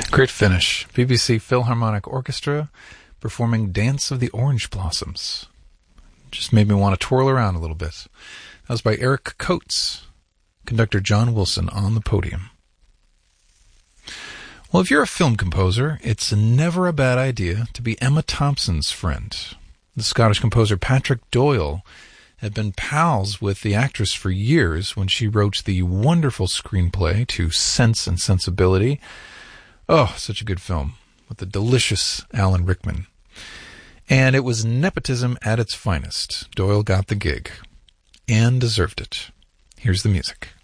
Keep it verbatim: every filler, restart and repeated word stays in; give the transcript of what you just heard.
Great finish. B B C Philharmonic Orchestra performing Dance of the Orange Blossoms. Just made me want to twirl around a little bit. That was by Eric Coates. Conductor John Wilson on the podium. Well, if you're a film composer, it's never a bad idea to be Emma Thompson's friend. The Scottish composer Patrick Doyle had been pals with the actress for years when she wrote the wonderful screenplay to Sense and Sensibility. Oh, such a good film with the delicious Alan Rickman. And it was nepotism at its finest. Doyle got the gig and deserved it. Here's the music.